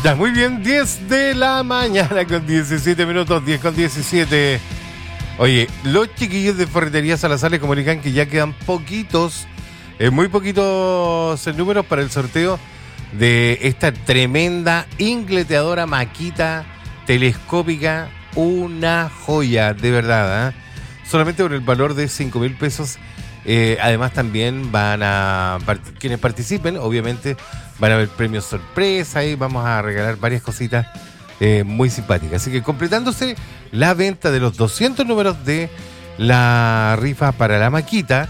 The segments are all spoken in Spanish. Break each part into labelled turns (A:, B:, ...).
A: Ya, muy bien, 10 de la mañana con 17 minutos, 10 con 17. Oye, los chiquillos de Ferretería Salazar les comunican que ya quedan poquitos, muy poquitos números para el sorteo de esta tremenda ingleteadora maquita telescópica, una joya, de verdad, ¿eh? Solamente por el valor de 5,000 pesos. Además también quienes participen, obviamente, van a haber premios sorpresa y vamos a regalar varias cositas muy simpáticas. Así que completándose la venta de los 200 números de la rifa para la maquita,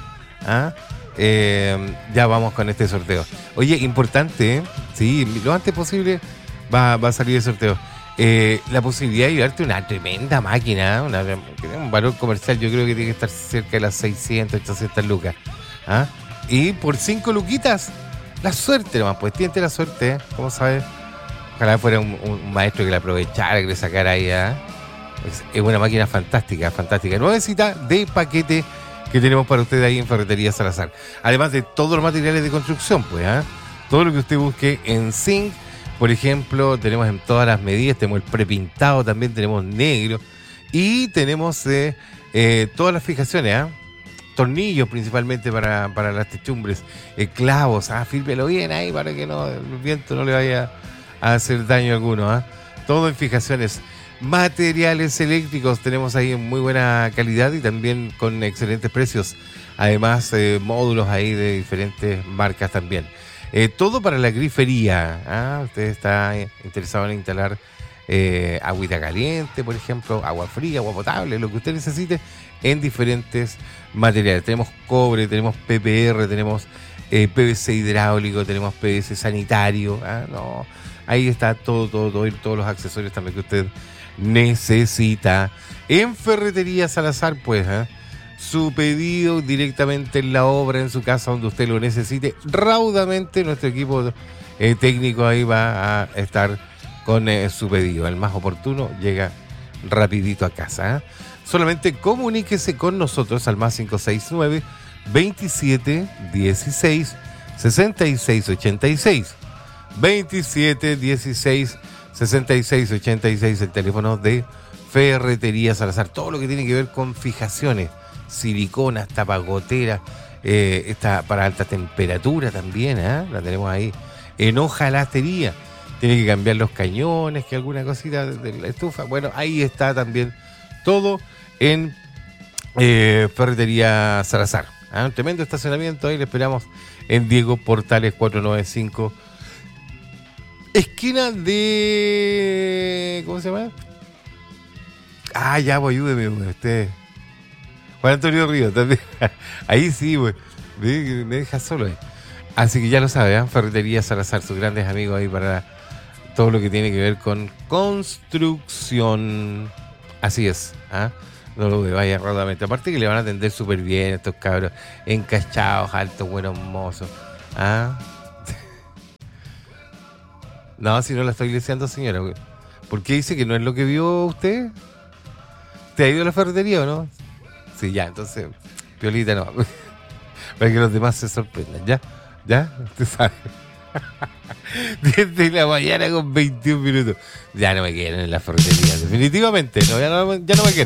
A: ya vamos con este sorteo. Oye, importante, sí, lo antes posible va a salir el sorteo. La posibilidad de llevarte una tremenda máquina, que tiene un valor comercial, yo creo que tiene que estar cerca de las 600, 800 lucas. Y por 5 luquitas, la suerte nomás, pues tiene la suerte, ¿cómo sabes? Ojalá fuera un maestro que la aprovechara, que le sacara ahí. Es una máquina fantástica, fantástica. Nuevecita de paquete que tenemos para usted ahí en Ferretería Salazar. Además de todos los materiales de construcción, pues, todo lo que usted busque en zinc. Por ejemplo, tenemos en todas las medidas, tenemos el prepintado, también tenemos negro y tenemos todas las fijaciones, tornillos principalmente para las techumbres, clavos, fírmelo bien ahí para que el viento no le vaya a hacer daño alguno, todo en fijaciones. Materiales eléctricos tenemos ahí en muy buena calidad y también con excelentes precios. Además, módulos ahí de diferentes marcas también. Todo para la grifería. Usted está interesado en instalar agüita caliente, por ejemplo, agua fría, agua potable, lo que usted necesite en diferentes materiales. Tenemos cobre, tenemos PPR, tenemos PVC hidráulico, tenemos PVC sanitario. Ahí está todo, y todos los accesorios también que usted necesita. En Ferretería Salazar, pues, su pedido directamente en la obra, en su casa, donde usted lo necesite, raudamente nuestro equipo técnico ahí va a estar con su pedido. El más oportuno llega rapidito a casa. Solamente comuníquese con nosotros al más 569 27 16 66 86 27 16 66 86, el teléfono de Ferretería Salazar. Todo lo que tiene que ver con fijaciones, siliconas, tapagoteras, está para alta temperatura también, la tenemos ahí. En hojalatería, tiene que cambiar los cañones, que alguna cosita de la estufa. Bueno, ahí está también todo en Ferretería Salazar. Un tremendo estacionamiento, ahí le esperamos en Diego Portales 495, esquina de... ¿cómo se llama? Ya, pues ayúdeme, usted. Juan Antonio Ríos, también. Ahí sí, güey. Me deja solo ahí. Así que ya lo sabe, Ferretería Salazar, sus grandes amigos ahí para todo lo que tiene que ver con construcción. Así es, no lo vaya rápidamente. Aparte que le van a atender súper bien estos cabros, encachados, altos, buenos mozos. No, si no la estoy leseando, señora. ¿Por qué dice que no es lo que vio usted? ¿Te ha ido a la ferretería o no? Sí, ya, entonces, piolita no. Para que los demás se sorprendan, ¿ya? ¿Ya? Usted sabe. Desde la mañana con 21 minutos. Ya no me quieren en la ferretería, definitivamente. No, ya no me quieren.